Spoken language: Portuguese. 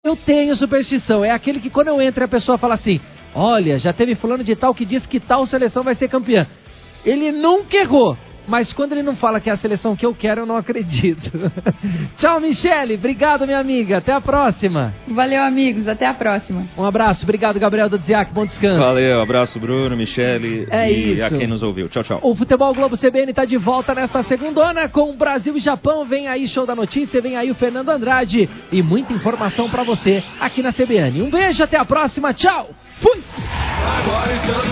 Eu tenho superstição, é aquele que quando eu entro a pessoa fala assim, olha, já teve fulano de tal que disse que tal seleção vai ser campeã. Ele nunca errou, mas quando ele não fala que é a seleção que eu quero, eu não acredito. Tchau, Michele, obrigado, minha amiga, até a próxima. Valeu, amigos, até a próxima. Um abraço, obrigado, Gabriel do Dziak, bom descanso. Valeu, abraço, Bruno, Michele e a quem nos ouviu. Tchau, tchau. O Futebol Globo CBN está de volta nesta segundona com Brasil e Japão. Vem aí Show da Notícia, vem aí o Fernando Andrade e muita informação para você aqui na CBN. Um beijo, até a próxima, tchau, fui!